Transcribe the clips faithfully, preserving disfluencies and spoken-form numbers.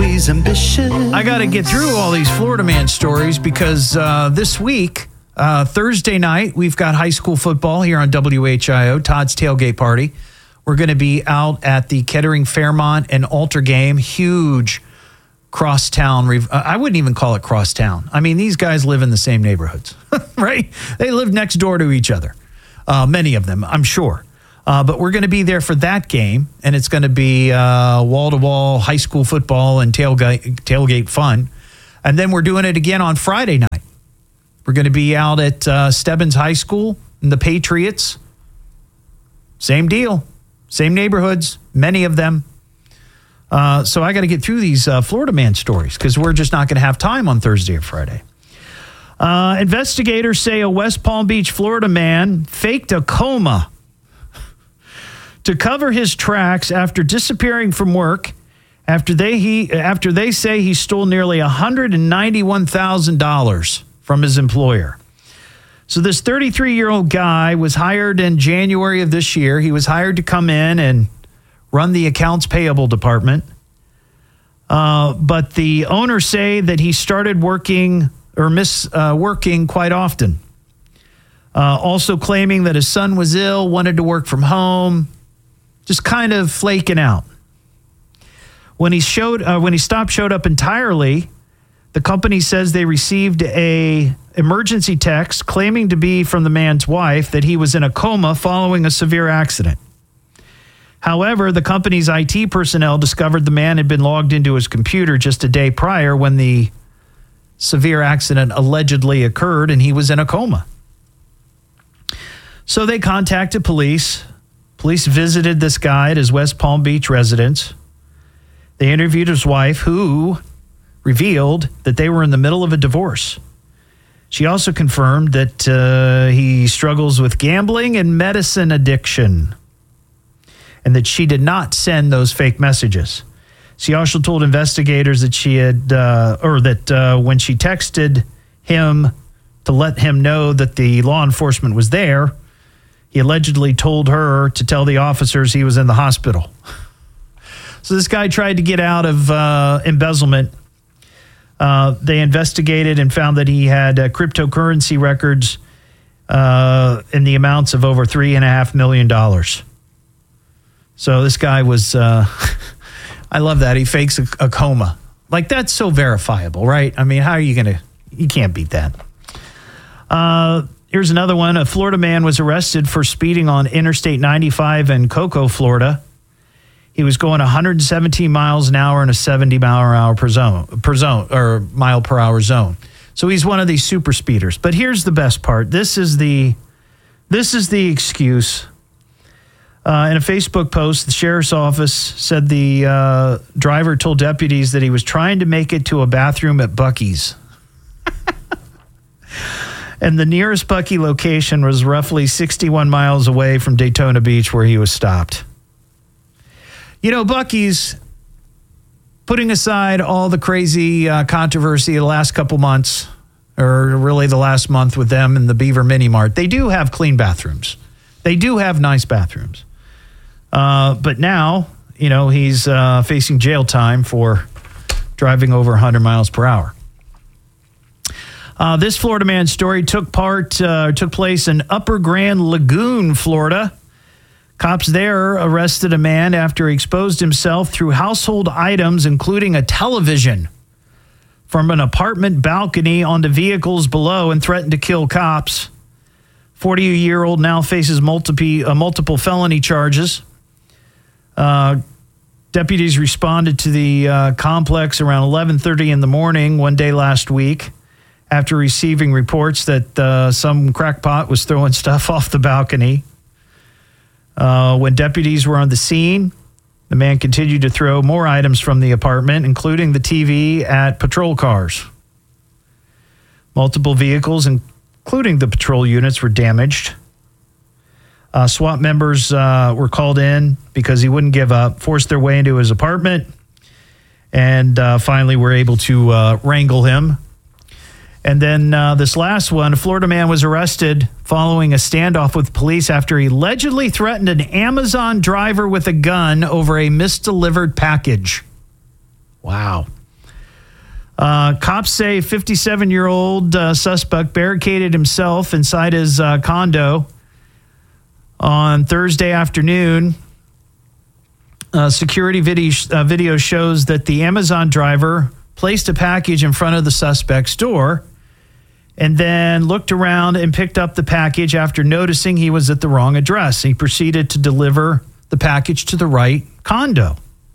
always ambitious. I got to get through all these Florida man stories because uh, this week, uh, Thursday night, we've got high school football here on W H I O, Todd's Tailgate Party. We're going to be out at the Kettering, Fairmont, and Alter game. Huge crosstown. Rev- I wouldn't even call it crosstown. I mean, these guys live in the same neighborhoods, right? They live next door to each other. Uh, many of them, I'm sure. Uh, but we're going to be there for that game, and it's going to be uh, wall-to-wall high school football and tailgate, tailgate fun. And then we're doing it again on Friday night. We're going to be out at uh, Stebbins High School and the Patriots. Same deal. Same neighborhoods, many of them. Uh, so I got to get through these uh, Florida man stories because we're just not going to have time on Thursday or Friday. Uh, investigators say a West Palm Beach, Florida man faked a coma to cover his tracks after disappearing from work after they he after they say he stole nearly one hundred ninety-one thousand dollars from his employer. So this thirty-three-year-old guy was hired in January of this year. He was hired to come in and run the accounts payable department. Uh, but the owners say that he started working or miss uh, working quite often. Uh, also claiming that his son was ill, wanted to work from home, just kind of flaking out. When he showed, uh, when he stopped, showed up entirely, the company says they received a emergency text claiming to be from the man's wife that he was in a coma following a severe accident. However, the company's I T personnel discovered the man had been logged into his computer just a day prior when the severe accident allegedly occurred and he was in a coma. So they contacted police. Police visited this guy at his West Palm Beach residence. They interviewed his wife, who revealed that they were in the middle of a divorce. She also confirmed that uh, he struggles with gambling and medicine addiction, and that she did not send those fake messages. She also told investigators that she had, uh, or that uh, when she texted him to let him know that the law enforcement was there, he allegedly told her to tell the officers he was in the hospital. So this guy tried to get out of uh, embezzlement. Uh, they investigated and found that he had uh, cryptocurrency records uh, in the amounts of over three and a half million dollars. So this guy was, uh, I love that. He fakes a, a coma. Like, that's so verifiable, right? I mean, how are you going to, you can't beat that. Uh, here's another one. A Florida man was arrested for speeding on Interstate ninety-five in Cocoa, Florida. He was going one hundred seventeen miles an hour in a seventy mile per hour per zone, per zone or mile per hour zone. So he's one of these super speeders. But here's the best part. This is the, this is the excuse. Uh, in a Facebook post, the sheriff's office said the uh, driver told deputies that he was trying to make it to a bathroom at Buc-ee's. And the nearest Buc-ee location was roughly sixty-one miles away from Daytona Beach, where he was stopped. You know, Buc-ee's, putting aside all the crazy uh, controversy the last couple months, or really the last month with them and the Beaver Mini Mart, they do have clean bathrooms. They do have nice bathrooms. Uh, but now, you know, he's uh, facing jail time for driving over one hundred miles per hour. Uh, this Florida man story took part uh, took place in Upper Grand Lagoon, Florida. Cops there arrested a man after he exposed himself through household items, including a television, from an apartment balcony onto vehicles below and threatened to kill cops. forty-year-old now faces multiple, uh, multiple felony charges. Uh, deputies responded to the uh, complex around eleven thirty in the morning one day last week after receiving reports that uh, some crackpot was throwing stuff off the balcony. Uh, when deputies were on the scene, the man continued to throw more items from the apartment, including the T V, at patrol cars. Multiple vehicles, including the patrol units, were damaged. Uh, SWAT members uh, were called in because he wouldn't give up, forced their way into his apartment, and uh, finally were able to uh, wrangle him. And then uh, this last one, a Florida man was arrested following a standoff with police after he allegedly threatened an Amazon driver with a gun over a misdelivered package. Wow. Uh, cops say fifty-seven-year-old uh, suspect barricaded himself inside his uh, condo on Thursday afternoon. Uh, security video, uh, video shows that the Amazon driver placed a package in front of the suspect's door and then looked around and picked up the package after noticing he was at the wrong address. He proceeded to deliver the package to the right condo.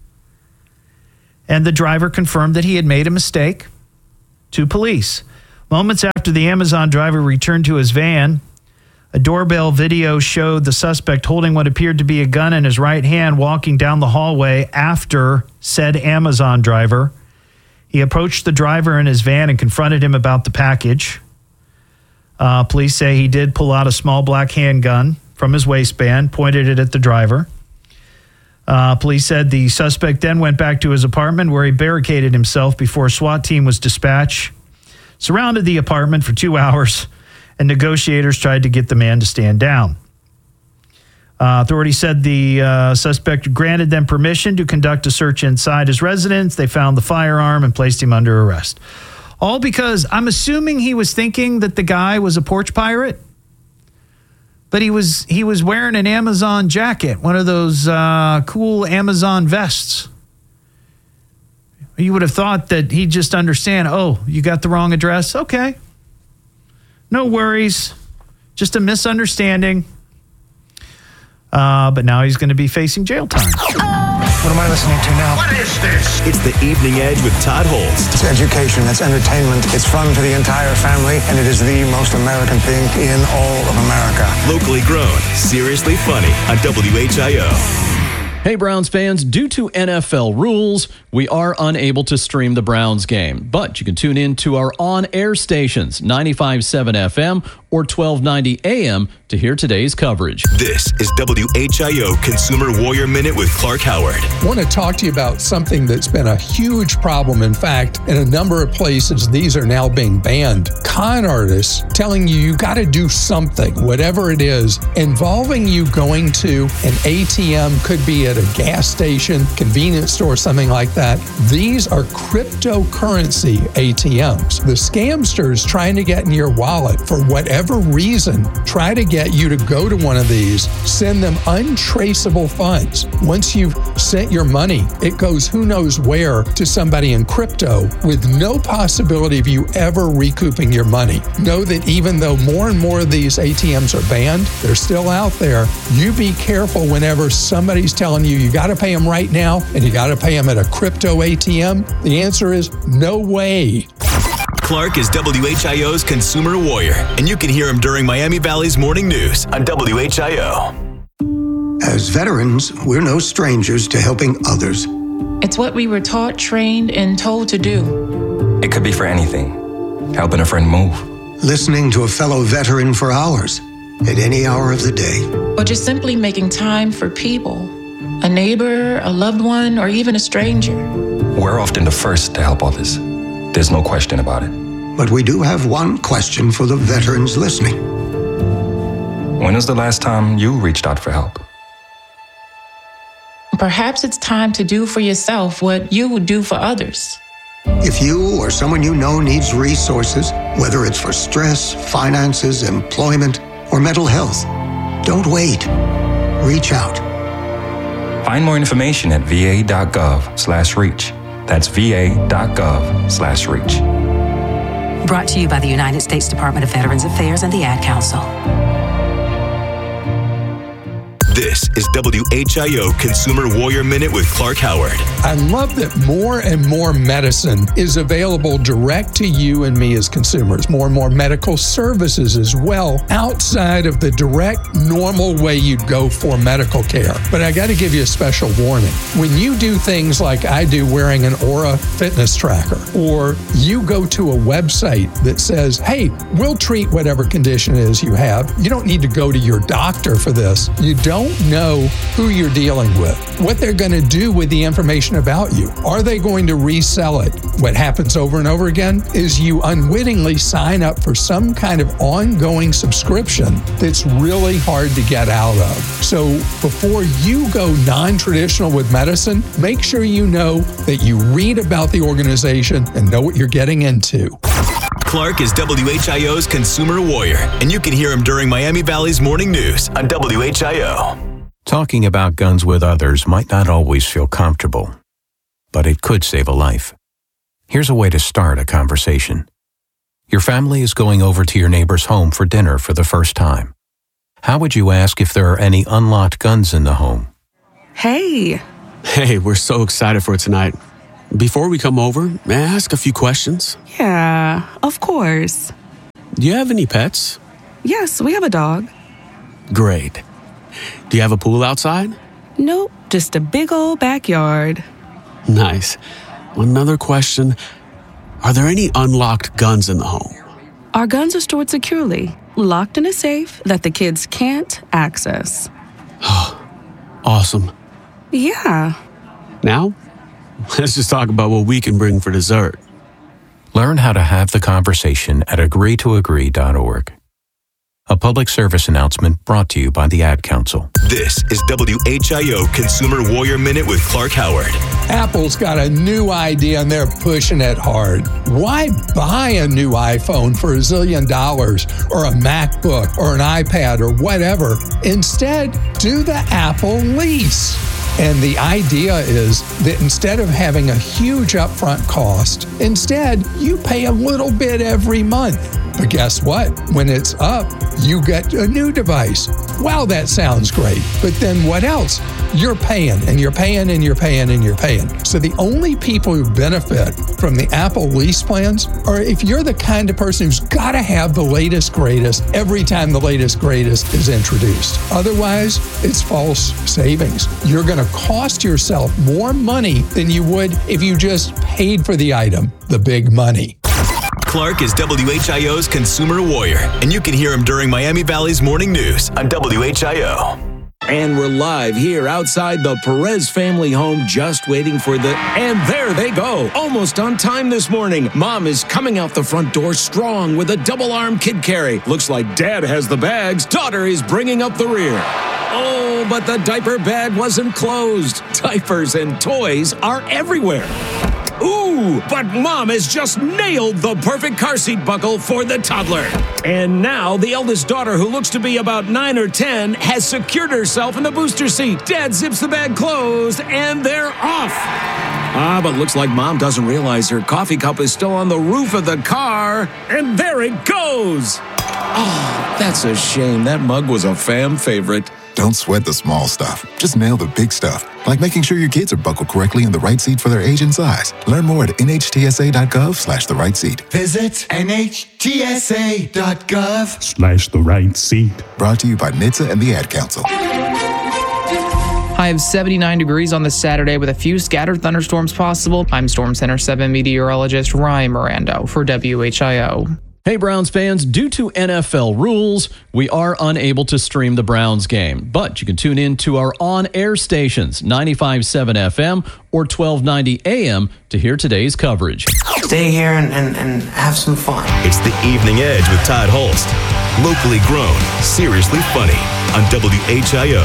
And the driver confirmed that he had made a mistake to police. Moments after the Amazon driver returned to his van, a doorbell video showed the suspect holding what appeared to be a gun in his right hand, walking down the hallway after said Amazon driver. He approached the driver in his van and confronted him about the package. Uh, police say he did pull out a small black handgun from his waistband, pointed it at the driver. Uh, police said the suspect then went back to his apartment where he barricaded himself before a SWAT team was dispatched, surrounded the apartment for two hours, and negotiators tried to get the man to stand down. Uh, authorities said the uh, suspect granted them permission to conduct a search inside his residence. They found the firearm and placed him under arrest. All because I'm assuming he was thinking that the guy was a porch pirate, but he was he was wearing an Amazon jacket, one of those uh, cool Amazon vests. You would have thought that he'd just understand, oh, you got the wrong address? Okay. No worries. Just a misunderstanding. Uh, but now he's going to be facing jail time. What am I listening to now? What is this? It's The Evening Edge with Todd Holst. It's education, it's entertainment, it's fun for the entire family, and it is the most American thing in all of America. Locally grown, seriously funny on W H I O. Hey, Browns fans, due to N F L rules, we are unable to stream the Browns game, but you can tune in to our on-air stations, ninety-five point seven F M or twelve ninety A M to hear today's coverage. This is W H I O Consumer Warrior Minute with Clark Howard. I want to talk to you about something that's been a huge problem. In fact, in a number of places, these are now being banned. Con artists telling you you got to do something, whatever it is, involving you going to an A T M, could be at a gas station, convenience store, something like that. These are cryptocurrency A T Ms. The scamsters trying to get in your wallet for whatever reason, try to get you to go to one of these, send them untraceable funds. Once you've sent your money, it goes who knows where to somebody in crypto with no possibility of you ever recouping your money. Know that even though more and more of these A T Ms are banned, they're still out there. You be careful whenever somebody's telling you you got to pay them right now and you got to pay them at a crypto A T M. The answer is no way. Clark is W H I O's Consumer Warrior, and you can hear him during Miami Valley's Morning News on W H I O. As veterans, we're no strangers to helping others. It's what we were taught, trained, and told to do. It could be for anything. Helping a friend move. Listening to a fellow veteran for hours, at any hour of the day. Or just simply making time for people. A neighbor, a loved one, or even a stranger. We're often the first to help others. There's no question about it. But we do have one question for the veterans listening. When was the last time you reached out for help? Perhaps it's time to do for yourself what you would do for others. If you or someone you know needs resources, whether it's for stress, finances, employment, or mental health, don't wait. Reach out. Find more information at va.gov slash reach. That's va.gov slash reach. Brought to you by the United States Department of Veterans Affairs and the Ad Council. This is W H I O Consumer Warrior Minute with Clark Howard. I love that more and more medicine is available direct to you and me as consumers. More and more medical services as well, outside of the direct, normal way you'd go for medical care. But I got to give you a special warning. When you do things like I do, wearing an Aura fitness tracker, or you go to a website that says, hey, we'll treat whatever condition it is you have. You don't need to go to your doctor for this. You don't don't know who you're dealing with, what they're going to do with the information about you. Are they going to resell it? What happens over and over again is you unwittingly sign up for some kind of ongoing subscription that's really hard to get out of. So before you go non-traditional with medicine, make sure you know that you read about the organization and know what you're getting into. Clark is W H I O's consumer warrior, and you can hear him during Miami Valley's morning news on W H I O. Talking about guns with others might not always feel comfortable, but it could save a life. Here's a way to start a conversation. Your family is going over to your neighbor's home for dinner for the first time. How would you ask if there are any unlocked guns in the home? Hey. Hey, we're so excited for tonight. Before we come over, may I ask a few questions? Yeah, of course. Do you have any pets? Yes, we have a dog. Great. Do you have a pool outside? Nope, just a big old backyard. Nice. Another question. Are there any unlocked guns in the home? Our guns are stored securely, locked in a safe that the kids can't access. Awesome. Yeah. Now, let's just talk about what we can bring for dessert. Learn how to have the conversation at agree to agree dot org. A public service announcement brought to you by the Ad Council. This is W H I O Consumer Warrior Minute with Clark Howard. Apple's got a new idea and they're pushing it hard. Why buy a new iPhone for a zillion dollars or a MacBook or an iPad or whatever? Instead, do the Apple lease. And the idea is that instead of having a huge upfront cost, instead you pay a little bit every month. But guess what? When it's up, you get a new device. Wow, that sounds great. But then what else? You're paying and you're paying and you're paying and you're paying. So the only people who benefit from the Apple lease plans are if you're the kind of person who's got to have the latest greatest every time the latest greatest is introduced. Otherwise, it's false savings. You're going to cost yourself more money than you would if you just paid for the item, the big money. Clark is W H I O's consumer warrior, and you can hear him during Miami Valley's morning news on W H I O. And we're live here outside the Perez family home, just waiting for the... And there they go, almost on time this morning. Mom is coming out the front door strong with a double-arm kid carry. Looks like Dad has the bags. Daughter is bringing up the rear. Oh, but the diaper bag wasn't closed. Diapers and toys are everywhere. Ooh, but Mom has just nailed the perfect car seat buckle for the toddler. And now the eldest daughter, who looks to be about nine or ten, has secured herself in the booster seat. Dad zips the bag closed, and they're off. Ah, but looks like Mom doesn't realize her coffee cup is still on the roof of the car. And there it goes. Oh, that's a shame. That mug was a fam favorite. Don't sweat the small stuff. Just nail the big stuff, like making sure your kids are buckled correctly in the right seat for their age and size. Learn more at N H T S A dot gov slash the right seat. Visit N H T S A dot gov Slash the right seat. Brought to you by N H T S A and the Ad Council. High of seventy-nine degrees on this Saturday with a few scattered thunderstorms possible. I'm Storm Center seven meteorologist Ryan Mirando for W H I O. Hey, Browns fans, due to N F L rules, we are unable to stream the Browns game, but you can tune in to our on-air stations, ninety-five point seven F M or twelve ninety A M to hear today's coverage. Stay here and, and, and have some fun. It's the Evening Edge with Todd Holst. Locally grown, seriously funny on W H I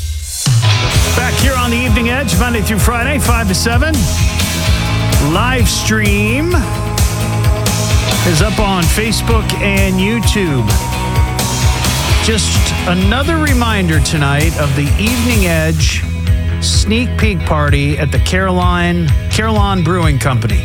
O. Back here on the Evening Edge, Monday through Friday, five to seven. Live stream is up on Facebook and YouTube. Just another reminder tonight of the Evening Edge sneak peek party at the Caroline Carillon Brewing Company.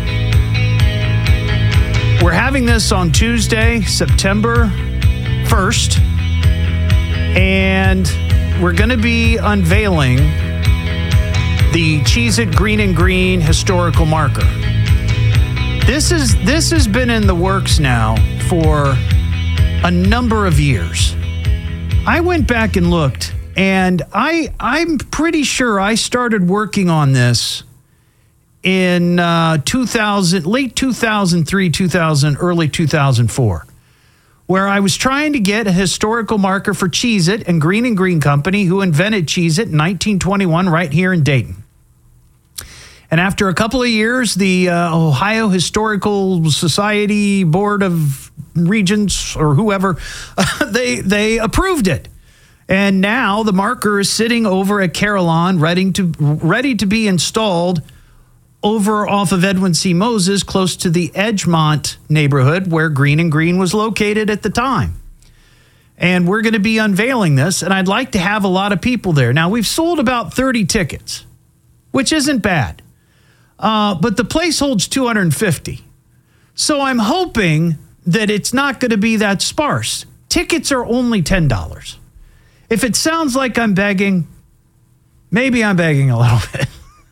We're having this on Tuesday, September first, and we're going to be unveiling the Cheez-It Green and Green historical marker. This is this has been in the works now for a number of years. I went back and looked, and I I'm pretty sure I started working on this in uh, two thousand, late two thousand three, two thousand, early two thousand four. where I was trying to get a historical marker for Cheez-It and Green and Green Company, who invented Cheez-It in nineteen twenty-one right here in Dayton. And after a couple of years, the uh, Ohio Historical Society Board of Regents or whoever, uh, they they approved it. And now the marker is sitting over at Carillon, ready to ready to be installed over off of Edwin C. Moses, close to the Edgemont neighborhood where Green and Green was located at the time. And we're going to be unveiling this, and I'd like to have a lot of people there. Now, we've sold about thirty tickets, which isn't bad. Uh, but the place holds two hundred fifty. So I'm hoping that it's not going to be that sparse. Tickets are only ten dollars. If it sounds like I'm begging, maybe I'm begging a little bit.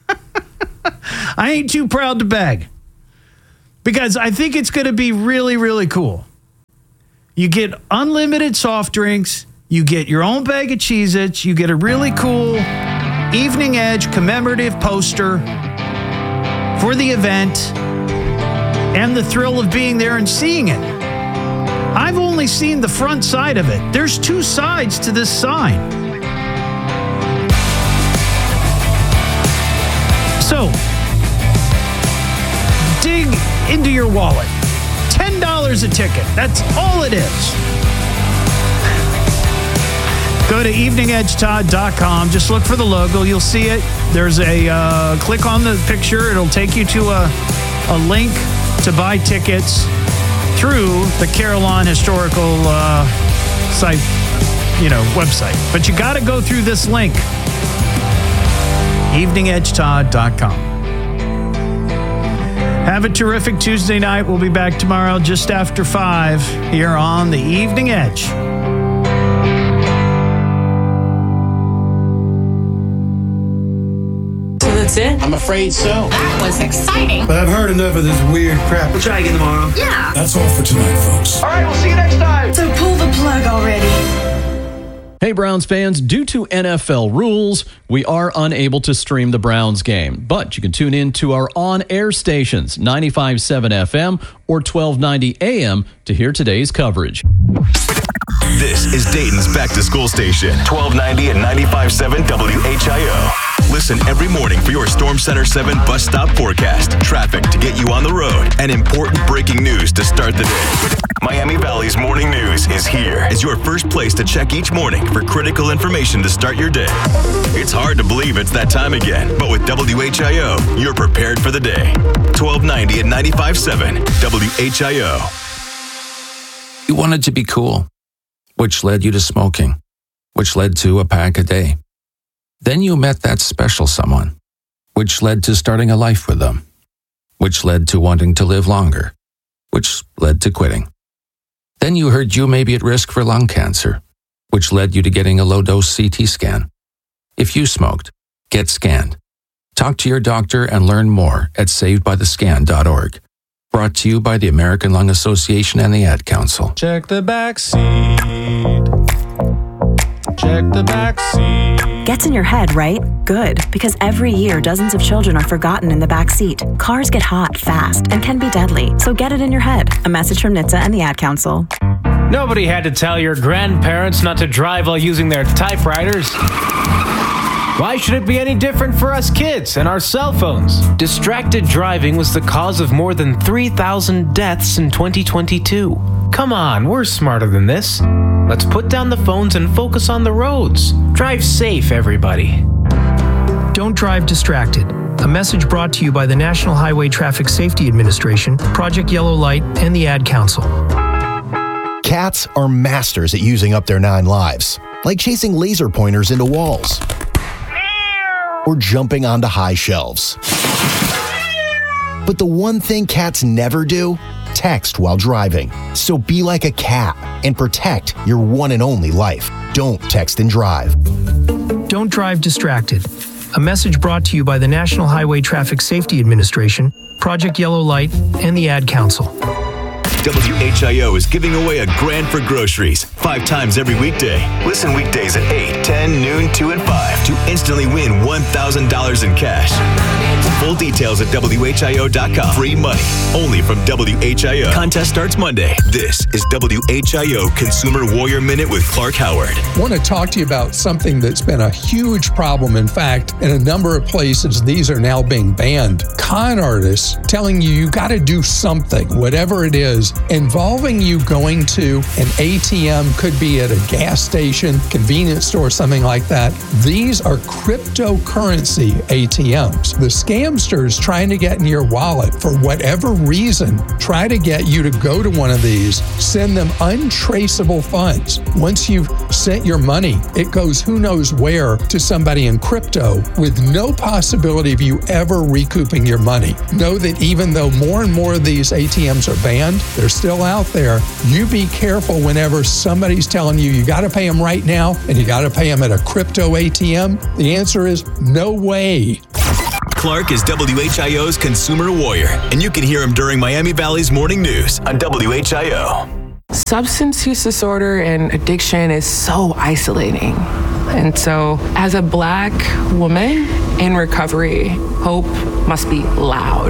I ain't too proud to beg, because I think it's going to be really, really cool. You get unlimited soft drinks. You get your own bag of Cheez-Its. You get a really cool Evening Edge commemorative poster for the event and the thrill of being there and seeing it. I've only seen the front side of it. There's two sides to this sign. So, dig into your wallet. ten dollars a ticket. That's all it is. Go to evening edge todd dot com. Just look for the logo. You'll see it. There's a uh, click on the picture. It'll take you to a, a link to buy tickets through the Carillon Historical uh, site, you know, website. But you got to go through this link. evening edge todd dot com. Have a terrific Tuesday night. We'll be back tomorrow just after five here on the Evening Edge. That's it? I'm afraid so. That was exciting. But I've heard enough of this weird crap. We'll try again tomorrow. Yeah. That's all for tonight, folks. All right, we'll see you next time. So pull the plug already. Hey, Browns fans, due to N F L rules, we are unable to stream the Browns game, but you can tune in to our on-air stations, ninety-five point seven F M or twelve ninety A M, to hear today's coverage. This is Dayton's back-to-school station, twelve ninety and ninety-five point seven W H I O. Listen every morning for your Storm Center seven bus stop forecast, traffic to get you on the road, and important breaking news to start the day. Miami Valley's Morning News is here as your first place to check each morning for critical information to start your day. It's hard to believe it's that time again, but with W H I O, you're prepared for the day. twelve ninety and ninety-five point seven W H I O. You wanted to be cool, which led you to smoking, which led to a pack a day. Then you met that special someone, which led to starting a life with them, which led to wanting to live longer, which led to quitting. Then you heard you may be at risk for lung cancer, which led you to getting a low-dose C T scan. If you smoked, get scanned. Talk to your doctor and learn more at saved by the scan dot org. Brought to you by the American Lung Association and the Ad Council. Check the back seat. Check the back seat. Gets in your head, right? Good, because every year dozens of children are forgotten in the back seat. Cars get hot fast and can be deadly, so get it in your head. A message from N H T S A and the Ad Council. Nobody had to tell your grandparents not to drive while using their typewriters. Why should it be any different for us kids and our cell phones? Distracted driving was the cause of more than three thousand deaths in twenty twenty-two. Come on, we're smarter than this. Let's put down the phones and focus on the roads. Drive safe, everybody. Don't drive distracted. A message brought to you by the National Highway Traffic Safety Administration, Project Yellow Light, and the Ad Council. Cats are masters at using up their nine lives, like chasing laser pointers into walls or jumping onto high shelves. But the one thing cats never do? Text while driving. So be like a cat and protect your one and only life. Don't text and drive. Don't drive distracted. A message brought to you by the National Highway Traffic Safety Administration, Project Yellow Light, and the Ad Council. W H I O is giving away a grand for groceries. five times every weekday. Listen weekdays at eight, ten, noon, two, and five to instantly win one thousand dollars in cash. Full details at W H I O dot com. Free money only from W H I O. Contest starts Monday. This is W H I O Consumer Warrior Minute with Clark Howard. I want to talk to you about something that's been a huge problem. In fact, in a number of places, these are now being banned. Con artists telling you you got to do something, whatever it is, involving you going to an A T M, could be at a gas station, convenience store, something like that. These are cryptocurrency A T Ms. The scamsters trying to get in your wallet for whatever reason, try to get you to go to one of these, send them untraceable funds. Once you've sent your money, it goes who knows where to somebody in crypto with no possibility of you ever recouping your money. Know that even though more and more of these A T Ms are banned, they're still out there. You be careful whenever somebody's telling you you got to pay them right now and you got to pay them at a crypto A T M. The answer is no way. Clark is W H I O's Consumer Warrior, and you can hear him during Miami Valley's Morning News on W H I O. Substance use disorder and addiction is so isolating. And so, as a Black woman in recovery, hope must be loud.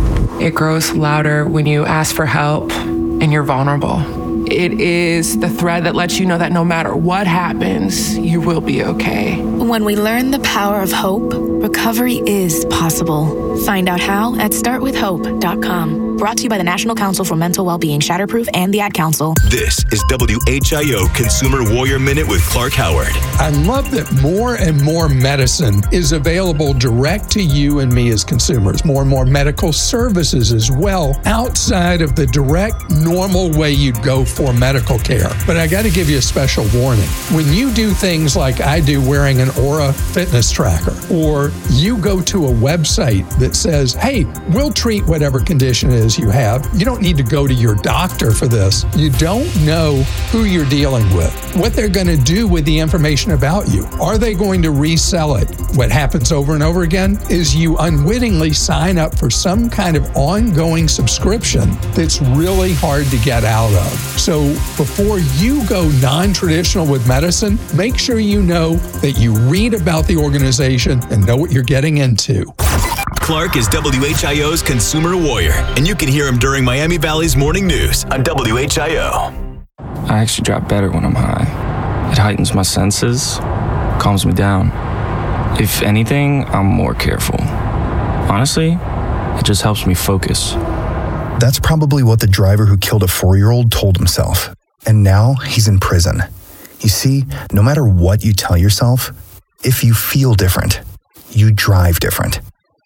It grows louder when you ask for help and you're vulnerable. It is the thread that lets you know that no matter what happens, you will be okay. When we learn the power of hope, recovery is possible. Find out how at start with hope dot com. Brought to you by the National Council for Mental Wellbeing, Shatterproof, and the Ad Council. This is W H I O Consumer Warrior Minute with Clark Howard. I love that more and more medicine is available direct to you and me as consumers. More and more medical services as well, outside of the direct, normal way you'd go for medical care. But I got to give you a special warning. When you do things like I do, wearing an Oura fitness tracker, or you go to a website that says, hey, we'll treat whatever condition it is you have. You don't need to go to your doctor for this. You don't know who you're dealing with, what they're going to do with the information about you. Are they going to resell it? What happens over and over again is you unwittingly sign up for some kind of ongoing subscription that's really hard to get out of. So before you go non-traditional with medicine, make sure you know that you read about the organization and know what you're getting into. Clark is W H I O's Consumer Warrior, and you can hear him during Miami Valley's Morning News on W H I O. I actually drive better when I'm high. It heightens my senses, calms me down. If anything, I'm more careful. Honestly, it just helps me focus. That's probably what the driver who killed a four-year-old told himself. And now he's in prison. You see, no matter what you tell yourself, if you feel different, you drive different.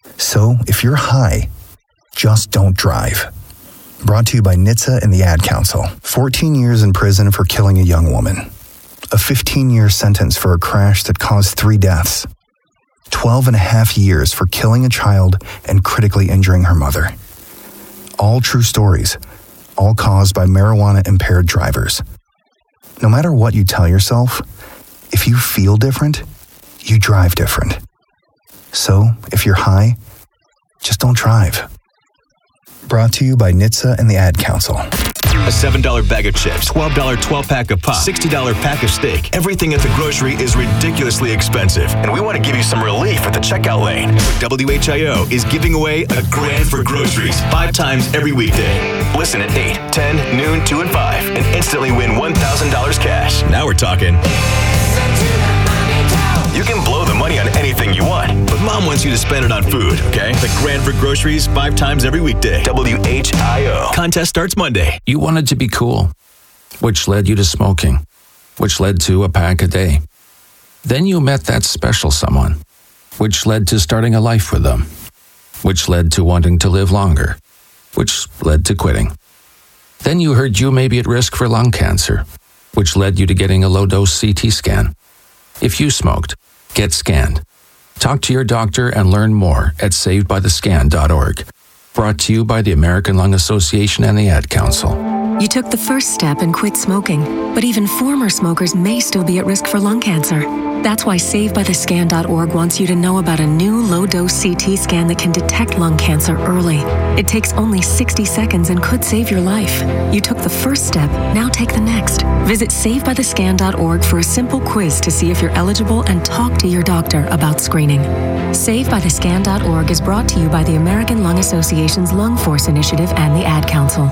So if you're high, just don't drive. Brought to you by N H T S A and the Ad Council. fourteen years in prison for killing a young woman. A fifteen-year sentence for a crash that caused three deaths. twelve and a half years for killing a child and critically injuring her mother. All true stories, all caused by marijuana-impaired drivers. No matter what you tell yourself, if you feel different, you drive different. So, if you're high, just don't drive. Brought to you by N H T S A and the Ad Council. A seven dollar bag of chips, twelve dollar twelve-pack of pop, sixty dollar pack of steak. Everything at the grocery is ridiculously expensive, and we want to give you some relief at the checkout lane. W H I O is giving away a grand for groceries five times every weekday. Listen at eight, ten, noon, two, and five, and instantly win one thousand dollars cash. Now we're talking. You can blow the money on anything you want, but Mom wants you to spend it on food, okay? The grand for groceries five times every weekday. W H I O. Contest starts Monday. You wanted to be cool, which led you to smoking, which led to a pack a day. Then you met that special someone, which led to starting a life with them, which led to wanting to live longer, which led to quitting. Then you heard you may be at risk for lung cancer, which led you to getting a low-dose C T scan. If you smoked, get scanned. Talk to your doctor and learn more at saved by the scan dot org. Brought to you by the American Lung Association and the Ad Council. You took the first step and quit smoking, but even former smokers may still be at risk for lung cancer. That's why save by the scan dot org wants you to know about a new low-dose C T scan that can detect lung cancer early. It takes only sixty seconds and could save your life. You took the first step, now take the next. Visit save by the scan dot org for a simple quiz to see if you're eligible and talk to your doctor about screening. save by the scan dot org is brought to you by the American Lung Association's Lung Force Initiative and the Ad Council.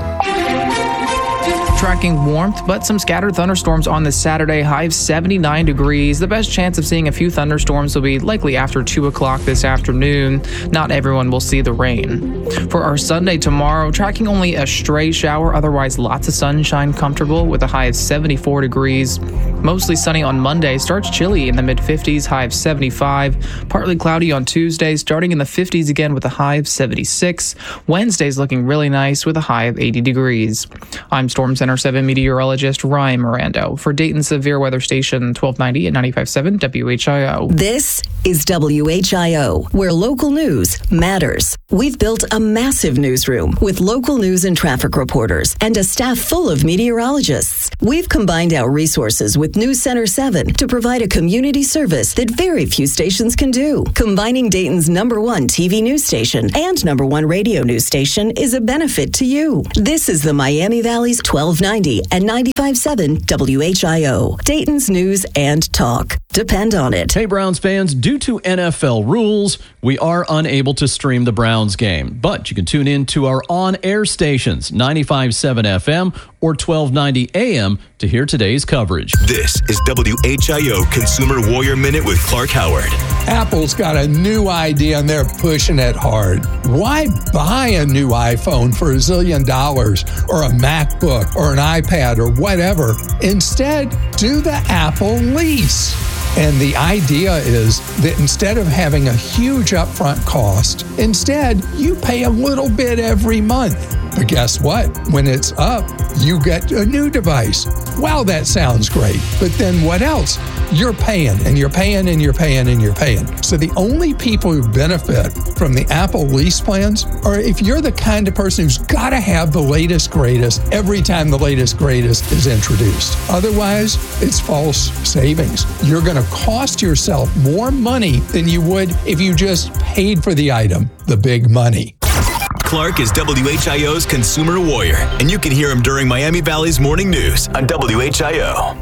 Tracking warmth, but some scattered thunderstorms on this Saturday. High of seventy-nine degrees. The best chance of seeing a few thunderstorms will be likely after two o'clock this afternoon. Not everyone will see the rain. For our Sunday tomorrow, tracking only a stray shower, otherwise lots of sunshine, comfortable with a high of seventy-four degrees. Mostly sunny on Monday, starts chilly in the mid fifties, high of seventy-five. Partly cloudy on Tuesday, starting in the fifties again with a high of seventy-six. Wednesday's looking really nice with a high of eighty degrees. I'm Storm Center seven meteorologist Ryan Mirando for Dayton Severe Weather Station twelve ninety at ninety-five point seven W H I O. This is W H I O, where local news matters. We've built a massive newsroom with local news and traffic reporters and a staff full of meteorologists. We've combined our resources with News Center seven to provide a community service that very few stations can do. Combining Dayton's number one T V news station and number one radio news station is a benefit to you. This is the Miami Valley's twelve ninety and ninety-five point seven W H I O, Dayton's news and talk. Depend on it. Hey, Browns fans, due to N F L rules, we are unable to stream the Browns game, but you can tune in to our on-air stations, ninety-five point seven F M or twelve ninety A M, to hear today's coverage. This is W H I O Consumer Warrior Minute with Clark Howard. Apple's got a new idea and they're pushing it hard. Why buy a new iPhone for a zillion dollars or a MacBook or an iPad or whatever? Instead, do the Apple lease. And the idea is that instead of having a huge upfront cost, instead you pay a little bit every month. But guess what? When it's up, you get a new device. Wow, that sounds great. But then what else? You're paying and you're paying and you're paying and you're paying. So the only people who benefit from the Apple lease plans are if you're the kind of person who's got to have the latest greatest every time the latest greatest is introduced. Otherwise, it's false savings. You're going to cost yourself more money than you would if you just paid for the item, the big money. Clark is W H I O's Consumer Warrior, and you can hear him during Miami Valley's Morning News on W H I O.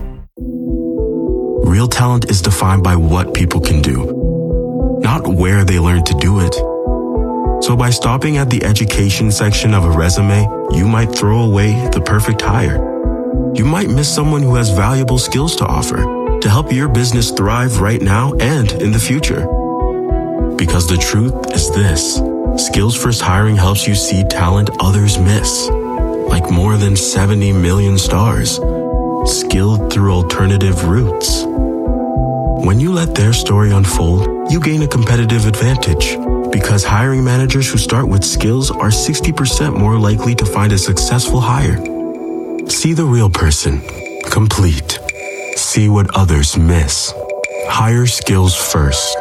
Real talent is defined by what people can do, not where they learn to do it. So by stopping at the education section of a resume, you might throw away the perfect hire. You might miss someone who has valuable skills to offer to help your business thrive right now and in the future. Because the truth is this. Skills First Hiring helps you see talent others miss, like more than seventy million stars, skilled through alternative routes. When you let their story unfold, you gain a competitive advantage because hiring managers who start with skills are sixty percent more likely to find a successful hire. See the real person, complete. See what others miss. Hire skills first.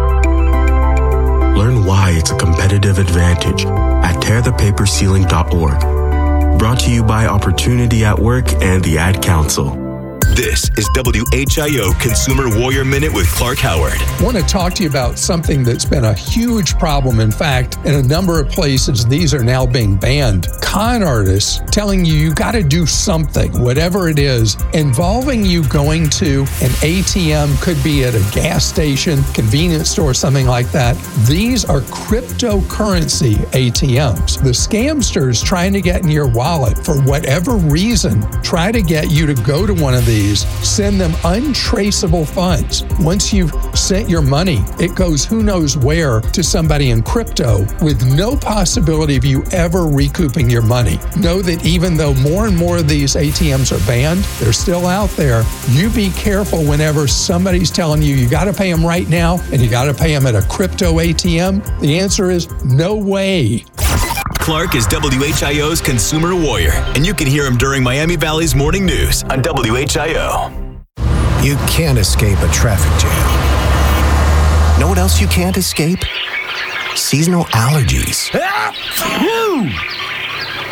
Learn why it's a competitive advantage at tear the paper ceiling dot org. Brought to you by Opportunity at Work and the Ad Council. This is W H I O Consumer Warrior Minute with Clark Howard. I want to talk to you about something that's been a huge problem. In fact, in a number of places, these are now being banned. Con artists telling you you got to do something, whatever it is, involving you going to an A T M, could be at a gas station, convenience store, something like that. These are cryptocurrency A T Ms. The scamsters trying to get in your wallet for whatever reason, try to get you to go to one of these, send them untraceable funds. Once you've sent your money, it goes who knows where to somebody in crypto with no possibility of you ever recouping your money. Know that even though more and more of these A T Ms are banned, they're still out there. You be careful whenever somebody's telling you you got to pay them right now and you got to pay them at a crypto A T M. The answer is no way. Clark is W H I O's Consumer Warrior, and you can hear him during Miami Valley's Morning News on W H I O. You can't escape a traffic jam. Know what else you can't escape? Seasonal allergies.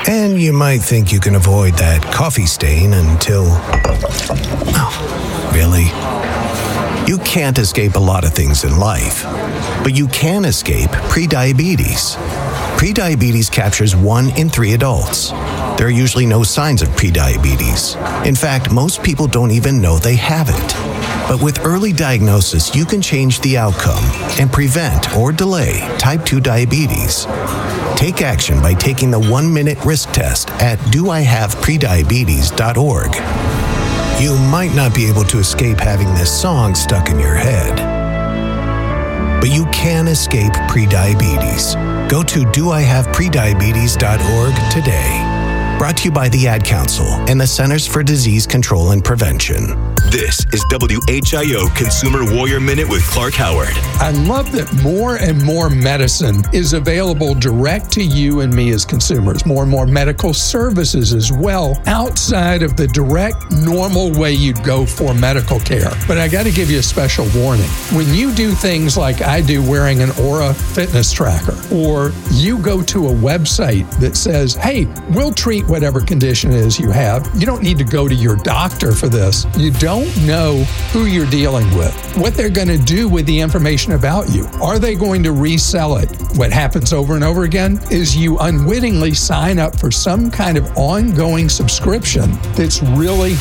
And you might think you can avoid that coffee stain until... Oh, really? You can't escape a lot of things in life, but you can escape prediabetes. Prediabetes captures one in three adults. There are usually no signs of prediabetes. In fact, most people don't even know they have it. But with early diagnosis, you can change the outcome and prevent or delay type two diabetes. Take action by taking the one-minute risk test at do I have prediabetes dot org. You might not be able to escape having this song stuck in your head, but you can escape prediabetes. Go to do I have prediabetes dot org today. Brought to you by the Ad Council and the Centers for Disease Control and Prevention. This is W H I O Consumer Warrior Minute with Clark Howard. I love that more and more medicine is available direct to you and me as consumers. More and more medical services as well, outside of the direct, normal way you'd go for medical care. But I got to give you a special warning. When you do things like I do, wearing an Aura fitness tracker, or you go to a website that says, hey, we'll treat whatever condition it is you have. You don't need to go to your doctor for this. You don't know who you're dealing with, what they're going to do with the information about you. Are they going to resell it? What happens over and over again is you unwittingly sign up for some kind of ongoing subscription that's really